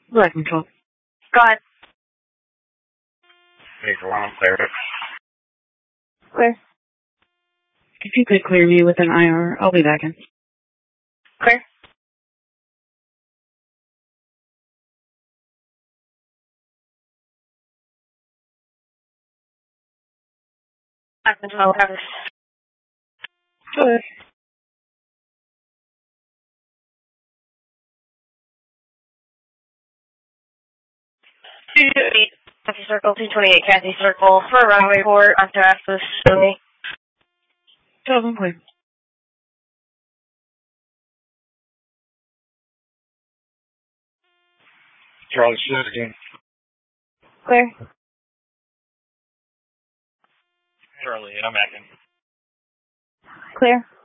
Black control. Go ahead. Major 1, clear. Clear. If you could clear me with an IR, I'll be back in. Clear. Black control, cover. Good. Kathy Circle, 228 Kathy Circle, for runway port, onto access, only. 12 and clear. Charlie, shoot again. Clear. Charlie, I'm acting. Clear.